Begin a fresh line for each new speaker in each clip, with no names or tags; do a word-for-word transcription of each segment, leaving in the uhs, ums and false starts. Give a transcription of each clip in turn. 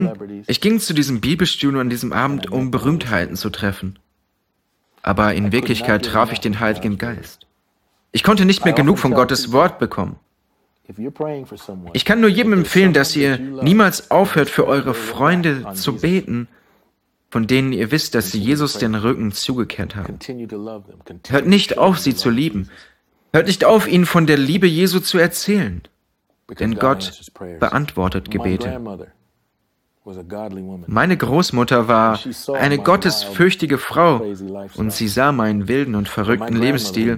Ich ging zu diesem Bibelstudio an diesem Abend, um Berühmtheiten zu treffen. Aber in Wirklichkeit traf ich den Heiligen Geist. Ich konnte nicht mehr genug von Gottes Wort bekommen. Ich kann nur jedem empfehlen, dass ihr niemals aufhört, für eure Freunde zu beten, von denen ihr wisst, dass sie Jesus den Rücken zugekehrt haben. Hört nicht auf, sie zu lieben. Hört nicht auf, ihnen von der Liebe Jesu zu erzählen. Denn Gott beantwortet Gebete. Meine Großmutter war eine gottesfürchtige Frau und sie sah meinen wilden und verrückten Lebensstil.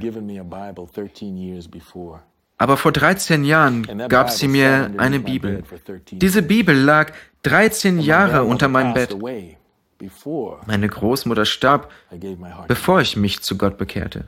Aber vor dreizehn Jahren gab sie mir eine Bibel. Diese Bibel lag dreizehn Jahre unter meinem Bett. Meine Großmutter starb, bevor ich mich zu Gott bekehrte.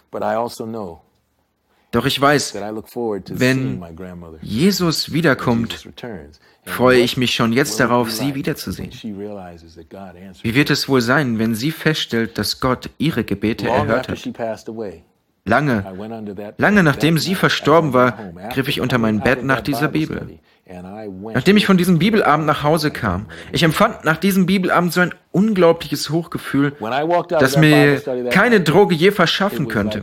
Doch ich weiß, wenn Jesus wiederkommt, freue ich mich schon jetzt darauf, sie wiederzusehen. Wie wird es wohl sein, wenn sie feststellt, dass Gott ihre Gebete erhört hat? Lange, lange nachdem sie verstorben war, griff ich unter mein Bett nach dieser Bibel. Nachdem ich von diesem Bibelabend nach Hause kam, ich empfand nach diesem Bibelabend so ein unglaubliches Hochgefühl, das mir keine Droge je verschaffen könnte.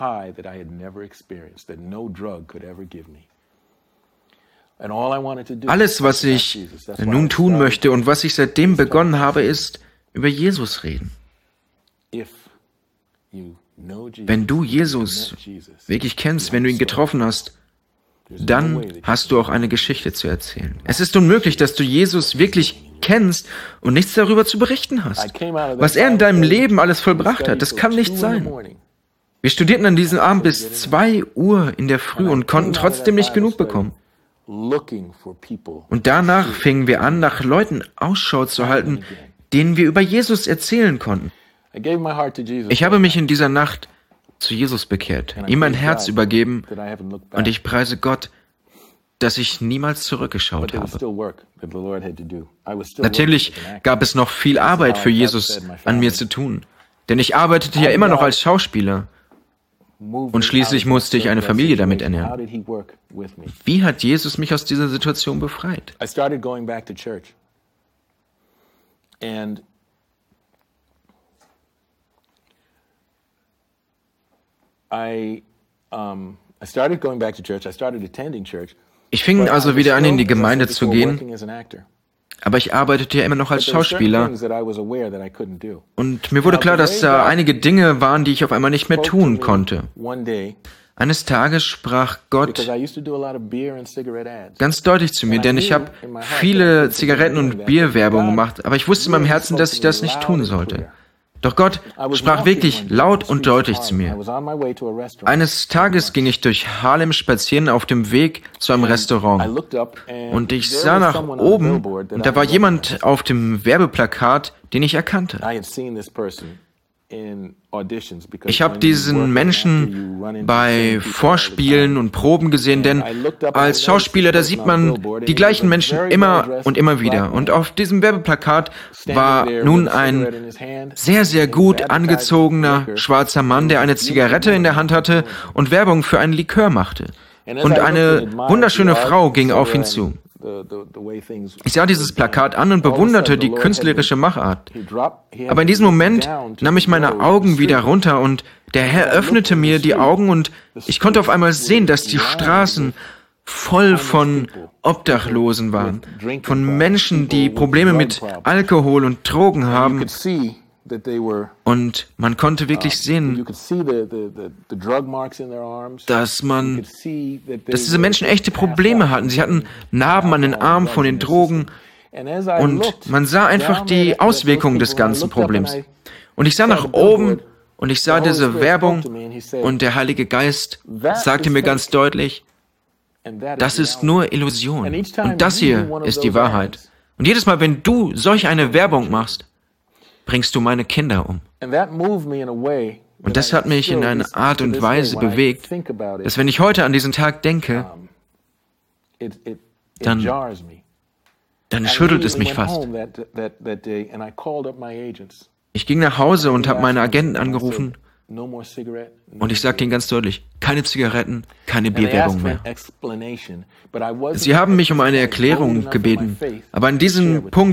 Alles, was ich nun tun möchte und was ich seitdem begonnen habe, ist, über Jesus reden. Wenn du Jesus wirklich kennst, wenn du ihn getroffen hast, dann hast du auch eine Geschichte zu erzählen. Es ist unmöglich, dass du Jesus wirklich kennst und nichts darüber zu berichten hast. Was er in deinem Leben alles vollbracht hat, das kann nicht sein. Wir studierten an diesem Abend bis zwei Uhr in der Früh und konnten trotzdem nicht genug bekommen. Und danach fingen wir an, nach Leuten Ausschau zu halten, denen wir über Jesus erzählen konnten. Ich habe mich in dieser Nacht zu Jesus bekehrt, ihm mein Herz übergeben und ich preise Gott, dass ich niemals zurückgeschaut habe. Natürlich gab es noch viel Arbeit für Jesus an mir zu tun, denn ich arbeitete ja immer noch als Schauspieler und schließlich musste ich eine Familie damit ernähren. Wie hat Jesus mich aus dieser Situation befreit? Ich fing also wieder an, in die Gemeinde zu gehen, aber ich arbeitete ja immer noch als Schauspieler und mir wurde klar, dass da einige Dinge waren, die ich auf einmal nicht mehr tun konnte. Eines Tages sprach Gott ganz deutlich zu mir, denn ich habe viele Zigaretten- und Bierwerbung gemacht, aber ich wusste in meinem Herzen, dass ich das nicht tun sollte. Doch Gott sprach wirklich laut und deutlich zu mir. Eines Tages ging ich durch Harlem spazieren auf dem Weg zu einem Restaurant. Und ich sah nach oben und da war jemand auf dem Werbeplakat, den ich erkannte. Ich habe diesen Menschen bei Vorspielen und Proben gesehen, denn als Schauspieler, da sieht man die gleichen Menschen immer und immer wieder. Und auf diesem Werbeplakat war nun ein sehr, sehr gut angezogener schwarzer Mann, der eine Zigarette in der Hand hatte und Werbung für einen Likör machte. Und eine wunderschöne Frau ging auf ihn zu. Ich sah dieses Plakat an und bewunderte die künstlerische Machart. Aber in diesem Moment nahm ich meine Augen wieder runter und der Herr öffnete mir die Augen und ich konnte auf einmal sehen, dass die Straßen voll von Obdachlosen waren, von Menschen, die Probleme mit Alkohol und Drogen haben. Und man konnte wirklich sehen, dass man, dass diese Menschen echte Probleme hatten. Sie hatten Narben an den Armen von den Drogen und man sah einfach die Auswirkungen des ganzen Problems. Und ich sah nach oben und ich sah diese Werbung und der Heilige Geist sagte mir ganz deutlich, das ist nur Illusion und das hier ist die Wahrheit. Und jedes Mal, wenn du solch eine Werbung machst, bringst du meine Kinder um. Und das hat mich in einer Art und Weise bewegt, dass wenn ich heute an diesen Tag denke, dann, dann schüttelt es mich fast. Ich ging nach Hause und habe meine Agenten angerufen Und ich sagte ihnen ganz deutlich, keine Zigaretten, keine Bierwerbung mehr. Sie haben mich um eine Erklärung gebeten, aber an diesem Punkt